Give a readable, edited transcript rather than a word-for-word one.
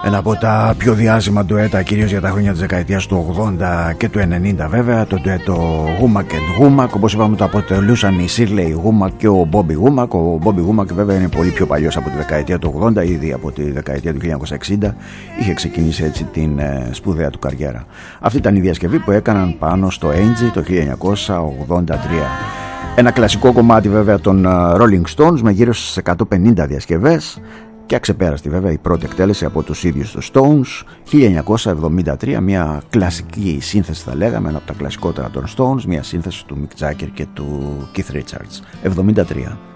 Ένα από τα πιο διάσημα ντουέτα, κυρίως για τα χρόνια της δεκαετίας του 80 και του 90 βέβαια, το ντουέτο Womack and Womack. Όπως είπαμε, το αποτελούσαν η Shirley Womack και ο Bobby Womack. Ο Bobby Womack βέβαια είναι πολύ πιο παλιός από τη δεκαετία του 80, ήδη από τη δεκαετία του 1960 είχε ξεκινήσει έτσι την σπουδαία του καριέρα. Αυτή ήταν η διασκευή που έκαναν πάνω στο Angie το 1983. Ένα κλασικό κομμάτι βέβαια των Rolling Stones με γύρω στις 150 διασκευές και αξεπέραστη βέβαια η πρώτη εκτέλεση από τους ίδιους τους Stones 1973, μια κλασική σύνθεση θα λέγαμε, ένα από τα κλασικότερα των Stones, μια σύνθεση του Mick Jagger και του Keith Richards. 73.